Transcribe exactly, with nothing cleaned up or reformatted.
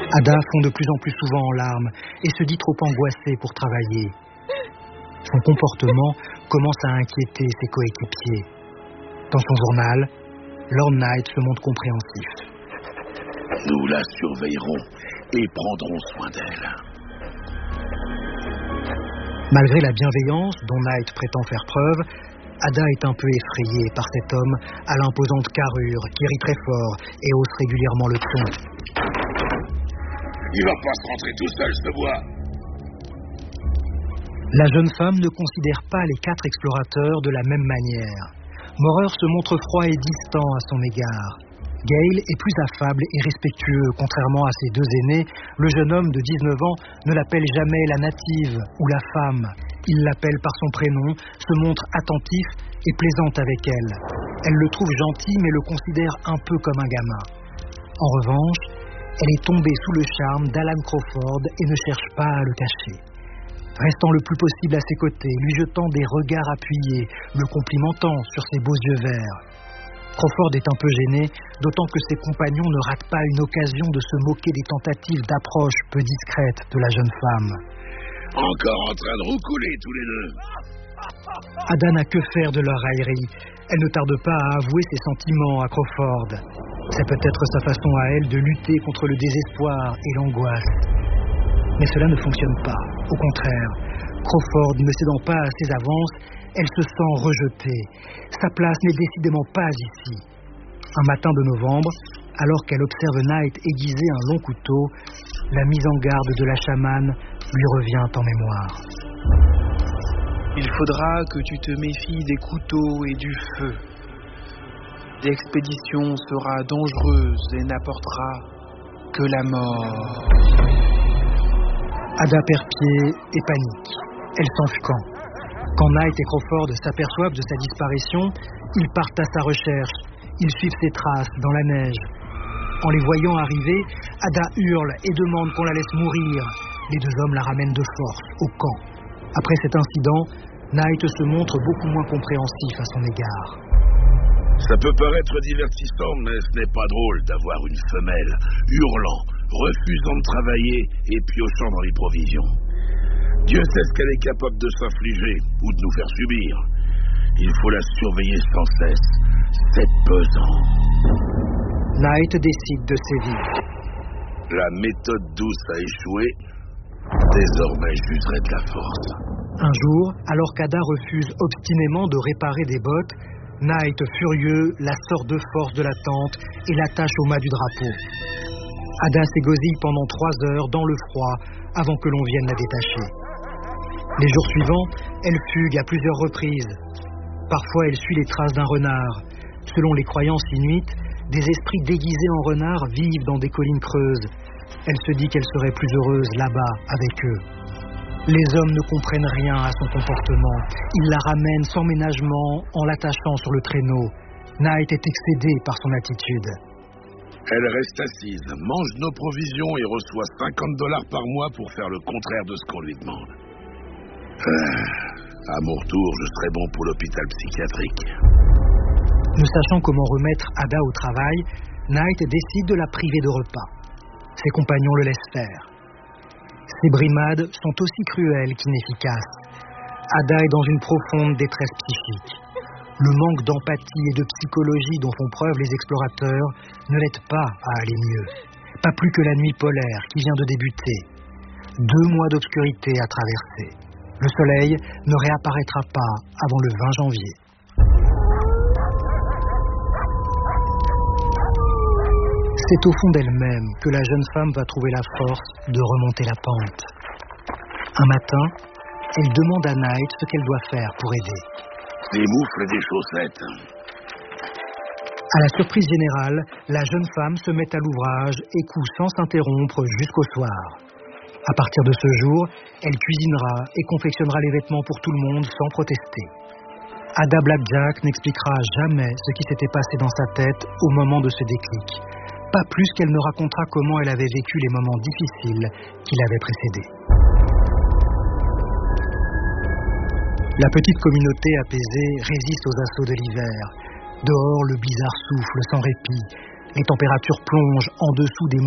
Ada fond de plus en plus souvent en larmes et se dit trop angoissée pour travailler. Son comportement commence à inquiéter ses coéquipiers. Dans son journal, Lord Knight se montre compréhensif. Nous la surveillerons et prendrons soin d'elle. Malgré la bienveillance dont Knight prétend faire preuve, Ada est un peu effrayée par cet homme à l'imposante carrure qui rit très fort et hausse régulièrement le ton. Il va pas se rentrer tout seul, je te vois. La jeune femme ne considère pas les quatre explorateurs de la même manière. Maurer se montre froid et distant à son égard. Gale est plus affable et respectueux. Contrairement à ses deux aînés, le jeune homme de dix-neuf ans ne l'appelle jamais la native ou la femme. Il l'appelle par son prénom, se montre attentif et plaisante avec elle. Elle le trouve gentil mais le considère un peu comme un gamin. En revanche, elle est tombée sous le charme d'Alan Crawford et ne cherche pas à le cacher. Restant le plus possible à ses côtés, lui jetant des regards appuyés, le complimentant sur ses beaux yeux verts. Crawford est un peu gêné, d'autant que ses compagnons ne ratent pas une occasion de se moquer des tentatives d'approche peu discrètes de la jeune femme. Encore en train de roucouler tous les deux. Ada n'a que faire de leur raillerie. Elle ne tarde pas à avouer ses sentiments à Crawford. C'est peut-être sa façon à elle de lutter contre le désespoir et l'angoisse. Mais cela ne fonctionne pas. Au contraire, Crawford ne cédant pas à ses avances, elle se sent rejetée. Sa place n'est décidément pas ici. Un matin de novembre, alors qu'elle observe Knight aiguiser un long couteau, la mise en garde de la chamane lui revient en mémoire. Il faudra que tu te méfies des couteaux et du feu. L'expédition sera dangereuse et n'apportera que la mort. Ada perd pied et panique. Elle s'enfuit. Quand Knight et Crawford s'aperçoivent de sa disparition, ils partent à sa recherche. Ils suivent ses traces dans la neige. En les voyant arriver, Ada hurle et demande qu'on la laisse mourir. Les deux hommes la ramènent de force au camp. Après cet incident, Knight se montre beaucoup moins compréhensif à son égard. Ça peut paraître divertissant, mais ce n'est pas drôle d'avoir une femelle hurlant, refusant de travailler et piochant dans les provisions. Dieu sait ce qu'elle est capable de s'infliger ou de nous faire subir. Il faut la surveiller sans cesse. C'est pesant. Knight décide de sévir. La méthode douce a échoué. Désormais, j'userai de la force. Un jour, alors qu'Ada refuse obstinément de réparer des bottes, Knight, furieux, la sort de force de la tente et l'attache au mât du drapeau. Ada s'égosille pendant trois heures dans le froid avant que l'on vienne la détacher. Les jours suivants, elle fugue à plusieurs reprises. Parfois, elle suit les traces d'un renard. Selon les croyances inuites, des esprits déguisés en renards vivent dans des collines creuses. Elle se dit qu'elle serait plus heureuse là-bas avec eux. Les hommes ne comprennent rien à son comportement. Ils la ramènent sans ménagement en l'attachant sur le traîneau. Knight est excédé par son attitude. Elle reste assise, mange nos provisions et reçoit cinquante dollars par mois pour faire le contraire de ce qu'on lui demande. Ah, à mon retour, je serai bon pour l'hôpital psychiatrique. Ne sachant comment remettre Ada au travail, Knight décide de la priver de repas. Ses compagnons le laissent faire. Ces brimades sont aussi cruelles qu'inefficaces. Ada est dans une profonde détresse psychique. Le manque d'empathie et de psychologie dont font preuve les explorateurs ne l'aide pas à aller mieux. Pas plus que la nuit polaire qui vient de débuter. Deux mois d'obscurité à traverser. Le soleil ne réapparaîtra pas avant le vingt janvier. C'est au fond d'elle-même que la jeune femme va trouver la force de remonter la pente. Un matin, elle demande à Knight ce qu'elle doit faire pour aider. Des moufles et des chaussettes. À la surprise générale, la jeune femme se met à l'ouvrage et coud sans s'interrompre jusqu'au soir. À partir de ce jour, elle cuisinera et confectionnera les vêtements pour tout le monde sans protester. Ada Blackjack n'expliquera jamais ce qui s'était passé dans sa tête au moment de ce déclic. Pas plus qu'elle ne racontera comment elle avait vécu les moments difficiles qui l'avaient précédée. La petite communauté apaisée résiste aux assauts de l'hiver. Dehors, le blizzard souffle sans répit. Les températures plongent en dessous des